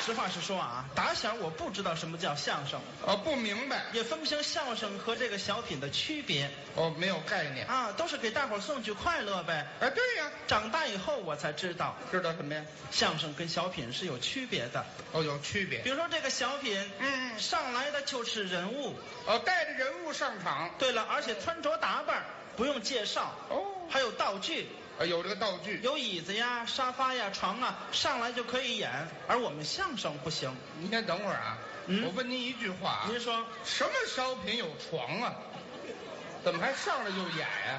实话实说啊，打小我不知道什么叫相声， 不明白。 也分不清相声和这个小品的区别没有概念。 啊，都是给大伙儿送去快乐呗。 哎，对呀， 长大以后我才知道， 知道什么呀？ 相声跟小品是有区别的。 有区别比。如说这个小品，上来的就是人物， 带着人物上场。 对了，而且穿着打扮不用介绍，还有道具。 有这个道具， 有椅子呀、沙发呀、床啊，上来就可以演。而我们相声不行。 您先等会儿啊。我问您一句话啊。 您说什么小品有床啊？怎么还上来就演呀？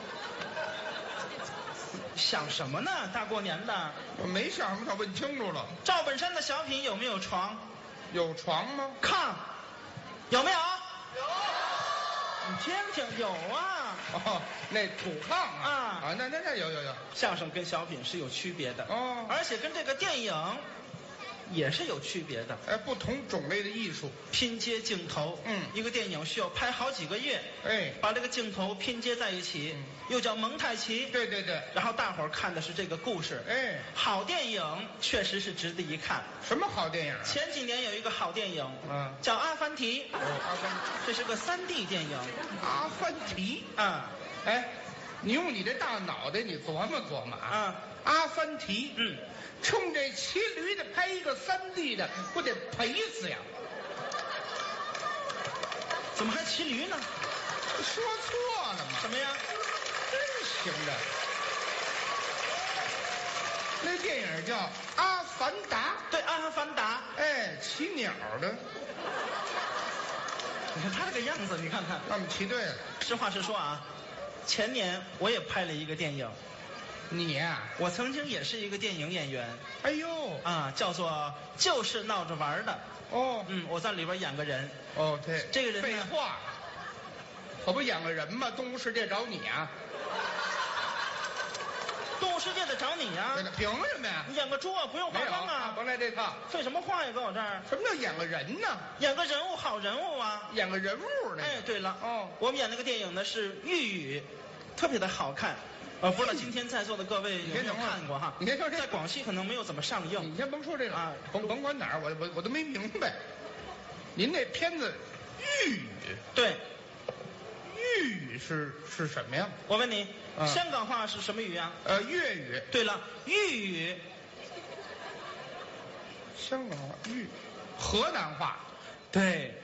想什么呢？大过年的。 我没想什么，他问清楚了。 赵本山的小品有没有床？ 有床吗？ 炕有没有？有。你听听，有啊。 那土炕啊。那有。 相声跟小品是有区别的。而且跟这个电影也是有区别的。 不同种类的艺术拼接镜头。一个电影需要拍好几个月。把这个镜头拼接在一起，又叫蒙太奇。 对。 然后大伙儿看的是这个故事。好电影确实是值得一看。 什么好电影啊？ 前几年有一个好电影，叫《阿凡提》。 阿凡提， 这是个3D 电影。 阿凡提啊。 你用你这大脑袋，你琢磨琢磨啊。阿凡提，冲这骑驴的拍一个3D 的，不得赔死呀？ 怎么还骑驴呢？ 说错了吗？ 什么呀？ 真行的。那电影叫《阿凡达》。 对，《阿凡达》。 骑鸟的。 你看他这个样子，你看看。 那么骑对了。 实话实说啊，前年我也拍了一个电影。 你呀？ 我曾经也是一个电影演员。 哎呦叫做就是闹着玩的。我在里边演个人。 对， 这个人废话，可不演个人吗？动物世界找你啊？ 动物世界得找你呀？ 凭什么呀？ 你演个猪啊，不用化妆啊。 甭来这套。 废什么话呀，搁我这儿？ 什么叫演个人呢？ 演个人物，好人物啊。 演个人物呢？ 对了。我们演那个电影呢是豫语，特别的好看。不知道今天在座的各位有没有看过哈？ 你先说这， 在广西可能没有怎么上映。 你先甭说这个甭管哪儿，我都没明白。您那片子豫语？对。豫语是什么呀？ 我问你，香港话是什么语啊？ 粤语。 对了，豫语。 香港话河南话。 对。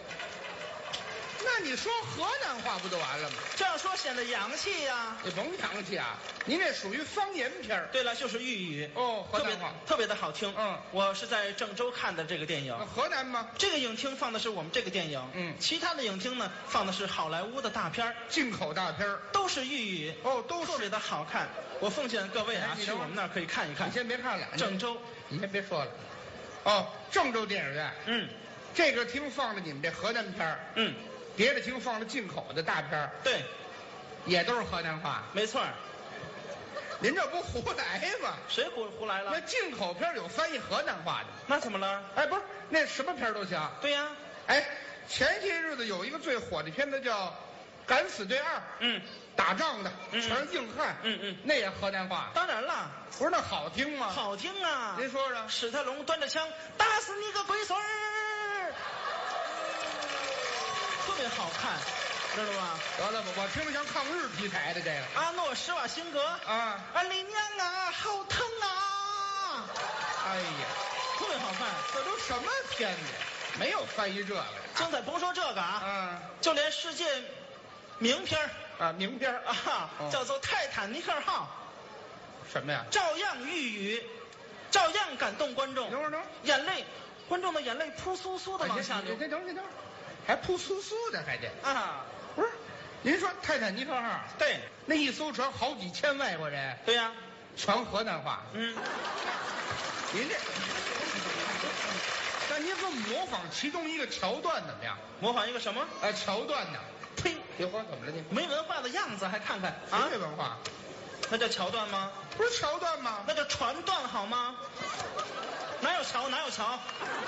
那你说河南话不就完了吗？ 这样说显得洋气呀。 你甭洋气啊，您这属于方言片。 对了，就是豫语。 河南话特别的好听。我是在郑州看的这个电影。 河南吗？ 这个影厅放的是我们这个电影。其他的影厅呢放的是好莱坞的大片， 进口大片， 都是豫语。 都是特别的好看。我奉劝各位去我们那儿可以看一看。 你先别看了， 郑州， 你先别说了。郑州电影院。这个厅放的你们这河南片。别的厅放了进口的大片。 对， 也都是河南话。 没错。 您这不胡来吗？ 谁胡来了？ 那进口片有翻译河南话的。 那怎么了？ 不是，那什么片都行。 对呀。 前些日子有一个最火的片子叫《敢死队2》。打仗的全是硬汉。那也河南话。 当然了。 不是那好听吗？ 好听啊。 您说说。 史泰龙端着枪打死你个龟孙儿，特别好看，知道吗？ 得了吧，我听着像抗日题材的这个。 阿诺·施瓦辛格。李娘啊，好疼啊！ 哎呀， 特别好看。 这都什么片子？没有翻译这个。 精彩，甭说这个就连世界名片名片叫做《泰坦尼克号》。 什么呀？ 照样豫语，照样感动观众。 等会儿， 眼泪，观众的眼泪扑簌簌的往下流。 等会儿，还扑簌簌的，还得不是？您说泰坦尼克号？ 对， 那一艘船好几千外国人。 对呀， 全河南话。您这，那您说模仿其中一个桥段怎么样？ 模仿一个什么？ 桥段呢？ 呸！ 别慌，怎么了你？ 没文化的样子还看看没文化？ 那叫桥段吗？ 不是桥段吗？ 那叫船段好吗？哪有桥？哪有桥？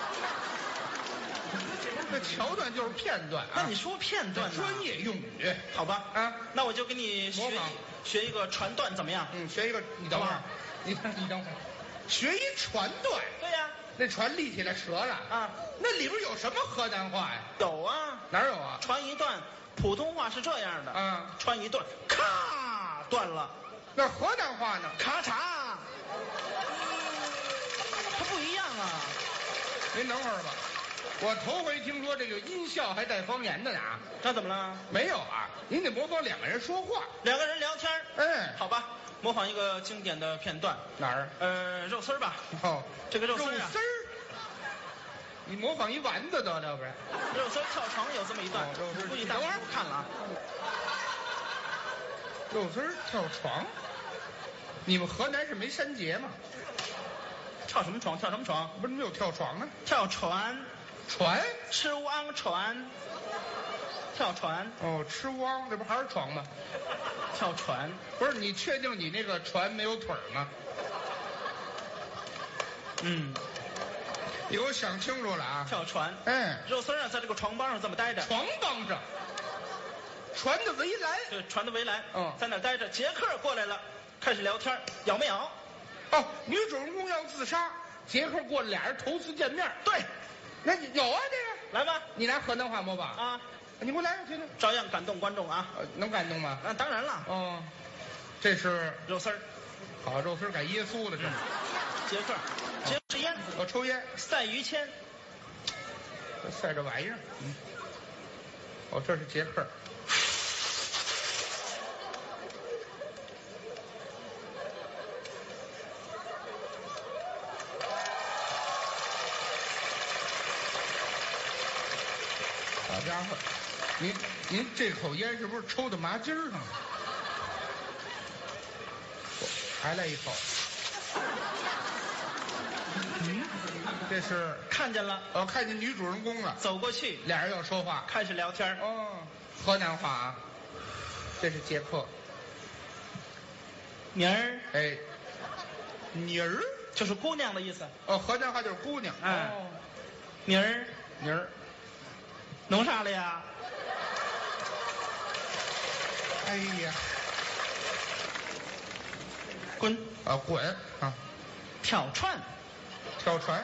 那桥段就是片段那你说片段呢？ 专业用语， 好吧？那我就给你学一个船段怎么样？ 学一个，你等会儿，你等会儿，学一船段。 对呀。 那船立起来折了啊？那里边有什么河南话呀？ 有啊， 哪有啊？ 船一断，普通话是这样的啊，船一断，咔断了。 那河南话呢？ 咔嚓，它不一样啊。 您等会儿吧，我头回听说这个音效还带方言的呢。 那怎么了？ 没有啊，您得模仿两个人说话， 两个人聊天。 好吧，模仿一个经典的片段。 哪儿？ 肉丝儿吧。 哦， 这个肉丝儿。 你模仿一丸子得了不是？ 肉丝跳床有这么一段，估计大伙儿看了啊。 肉丝跳床，你们河南是没山节吗？ 跳什么床？跳什么床？ 不是没有跳床啊？ 跳船。 船？ 吃汪船。跳船。 哦，吃汪，这不还是床吗？ 跳船。 不是，你确定你那个船没有腿吗？你给我想清楚了啊！ 跳船。肉丝啊，在这个床帮上这么待着。 床帮上。船的围栏。 对，船的围栏。在那待着。杰克过来了，开始聊天，咬没咬？ 哦，女主人公要自杀，杰克过来，俩人头次见面。 对， 那有啊，这个来吧， 你来河南话模仿啊？你给我来，我听听。 照样感动观众啊！ 能感动吗？ 当然了。 哦，这是肉丝儿。 好，肉丝儿改耶稣了，这是。 杰克，是烟。 我抽烟。 赛于谦。 赛这玩意儿。哦，这是杰克。好家伙，您这口烟是不是抽到麻筋上了？还来一口。这是看见了。 看见女主人公了。 走过去， 俩人要说话， 开始聊天。 河南话啊。这是杰克。 妮儿。 妮儿就是姑娘的意思。 河南话就是姑娘。 妮儿。 妮儿。 弄啥了呀？ 哎呀， 滚！ 滚啊！ 跳船。 跳船。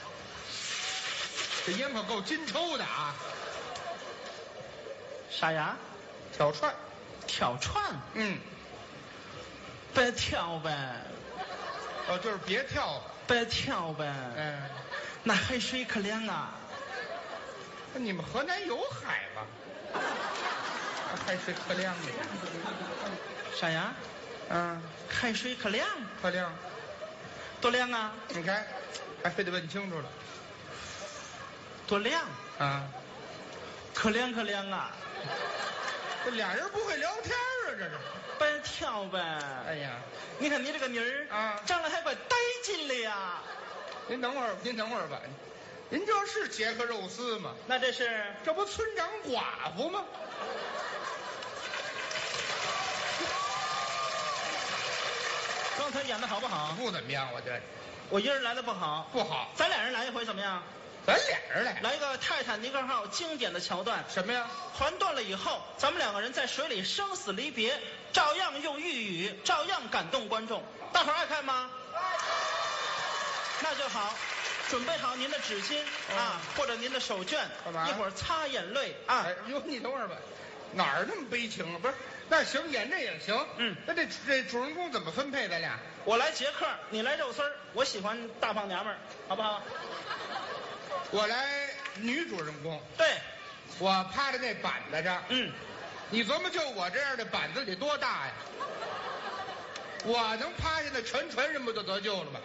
这烟可够金抽的啊！ 啥呀？ 跳船。 跳船。别跳呗。 就是别跳。 别跳呗。那海水可凉啊。 你们河南有海吗？海水可凉的。 啥呀？海水可凉。 可凉。 多凉啊？ 你看，还非得问清楚了。 多凉啊？ 可凉可凉啊！ 这俩人不会聊天啊，这是。 别跳呗。 哎呀， 你看你这个妮儿啊，长得还怪带劲的呀。 您等会儿吧。您这是杰克肉丝吗？ 那这不村长寡妇吗？ 刚才演的好不好？ 不怎么样，我觉得。 我一人来的不好。 不好。 咱俩人来一回怎么样？ 咱俩人来一个泰坦尼克号经典的桥段。 什么呀？ 船断了以后，咱们两个人在水里生死离别，照样用豫语，照样感动观众。大伙儿爱看吗？那就好。准备好您的纸巾啊，或者您的手绢，一会儿擦眼泪啊。 你等会儿吧，哪儿那么悲情啊？不是，那行，演这也行。那这主人公怎么分配咱俩？ 我来杰克，你来肉丝儿，我喜欢大胖娘们儿，好不好？ 我来女主人公。 对， 我趴在那板子上。你琢磨就我这样的板子得多大呀？我能趴下，那全人不就得救了吗？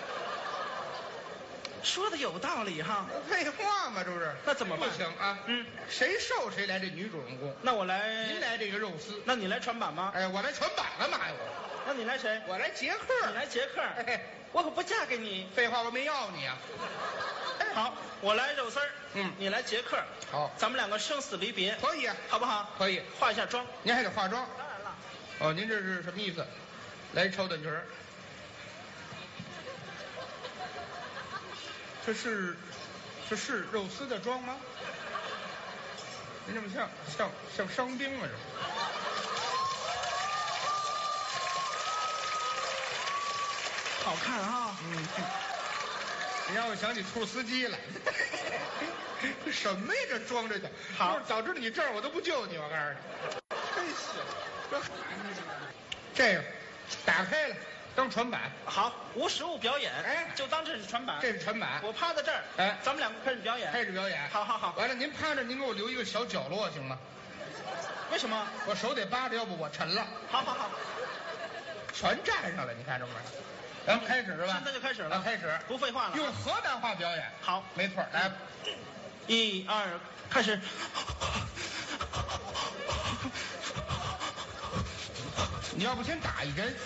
说的有道理哈。 废话嘛，这不是？ 那怎么办？ 不行啊。谁瘦谁来这女主人公。 那我来。 您来这个肉丝。 那你来船板吗？ 我来船板干嘛呀？ 那你来谁？ 我来杰克。 你来杰克。我可不嫁给你。 废话，我没要你啊。 好，我来肉丝儿。你来杰克。 好， 咱们两个生死离别。 可以啊， 好不好？ 可以。 化一下妆。 您还得化妆。 当然了。 您这是什么意思？来超短裙。这是肉丝的妆吗？您这么像伤兵啊？ 这好看啊！ 让我想起兔司机来。什么呀？这装着去。 好， 早知道你这样，我都不救你。我告诉你，真是这个打开了当传板。 好，无实物表演。 哎， 就当这是传板。 这是传板。 我趴在这儿。 哎， 咱们两个开始表演。 开始表演。 好好好。 完了，您趴着，您给我留一个小角落行吗？ 为什么？ 我手得扒着，要不我沉了。 好好好。 全站上了，你看这不是？咱们开始是吧？ 现在就开始了。 开始， 不废话了。 用河南话表演。 好， 没错。来 ，1、2，开始。 你要不先打一针？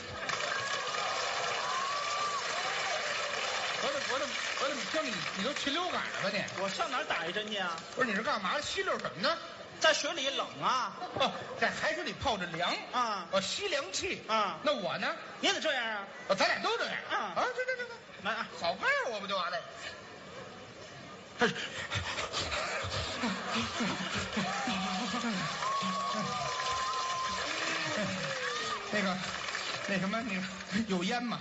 我怎么听你都禽流感了吧你？ 我上哪儿打一针去啊？ 不是，你是干嘛？吸溜什么呢？ 在水里冷啊。 哦，在海水里泡着凉啊。 吸凉气啊。 那我呢？ 你也得这样啊。 咱俩都这样啊。 这， 来啊， 扫拍我不就完了？ 开始。 那什么，有烟吗？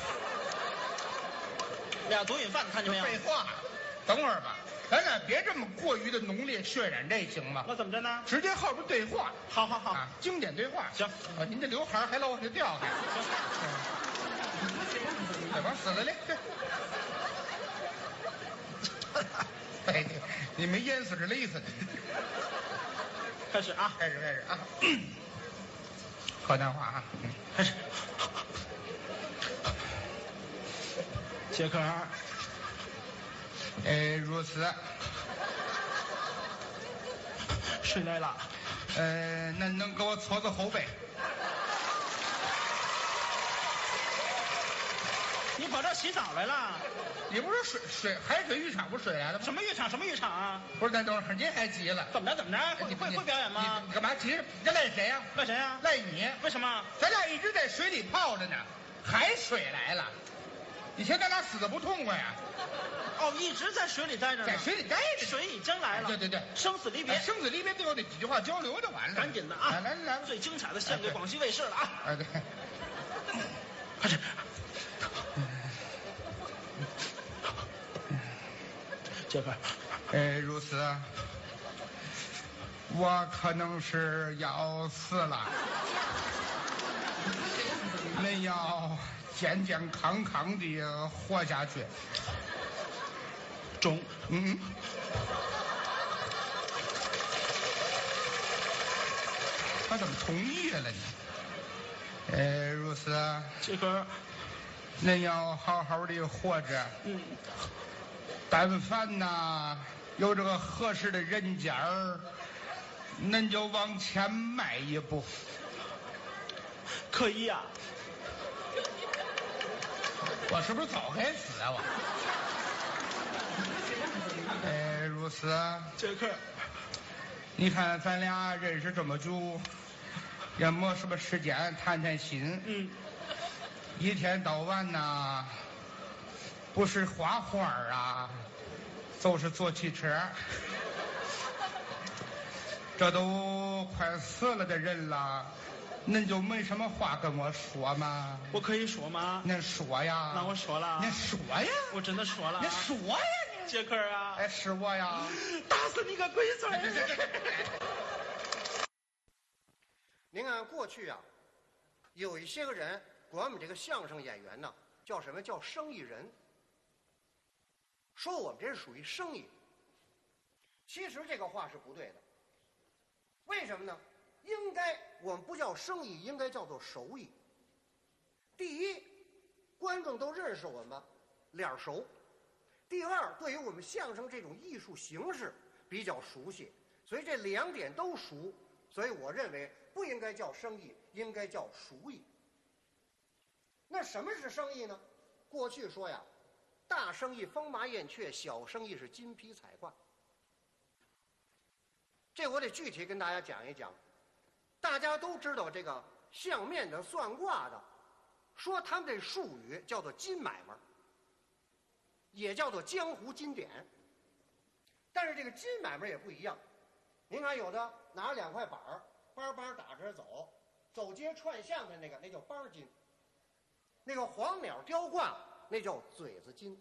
俩毒瘾犯，看见没有？ 废话，等会儿吧，咱俩别这么过于的浓烈渲染，这行吗？ 那怎么着呢？ 直接后边对话。 好好好， 经典对话。 行。 您这刘海还老往下掉还。行。往死了嘞！哎，你没淹死是勒死的。 开始啊！ 开始啊！河南话啊！ 开始。杰克， 如此。 水来了。 那能给我搓个后背？ 你跑这儿洗澡来了？ 你不是海水浴场不是水来了吗？ 什么浴场？什么浴场啊？ 不是，那等会儿您还急了？ 怎么着？你会表演吗？ 你干嘛急？这赖谁呀？ 赖谁呀？ 赖你。 为什么？ 咱俩一直在水里泡着呢，海水来了，你嫌咱俩死的不痛快呀？ 哦，一直在水里待着呢。 在水里待着。 水已经来了。对，生死离别。 生死离别最后得几句话交流就完了。 赶紧的啊！ 来， 最精彩的献给广西卫视了啊！ 对， 开始。杰克， 如此，我可能是要死了，恁要健健康康的活下去。 中， 他怎么同意了呢？如此， 杰克， 恁要好好的活着。但凡呐有这个合适的人家儿，恁就往前迈一步。 可以呀。 我是不是早该死啊我？如此。 杰克， 你看咱俩认识这么久，也没什么时间谈谈心。一天到晚呐，不是画画啊，就是坐汽车。这都快死了的人了，恁就没什么话跟我说吗？ 我可以说吗？ 恁说呀。 那我说了。 您说呀。 我真的说了。 您说呀你。 杰克啊。 是我呀。 打死你个龟孙！ 您看过去啊，有一些个人管我们这个相声演员呢，叫什么叫生意人，说我们这是属于生意。其实这个话是不对的。为什么呢？应该我们不叫生意，应该叫做手艺。第一，观众都认识我们，脸熟；第二，对于我们相声这种艺术形式比较熟悉，所以这两点都熟。所以我认为不应该叫生意，应该叫熟艺。那什么是生意呢？过去说呀，大生意风马燕雀，小生意是金皮彩挂。这我得具体跟大家讲一讲。大家都知道这个相面的、算卦的，说他们这术语叫做金买卖，也叫做江湖金典。但是这个金买卖也不一样。您看，有的拿着2块板儿，梆梆打着走，走街串巷的那叫梆金；那个黄鸟雕挂，那叫嘴子金。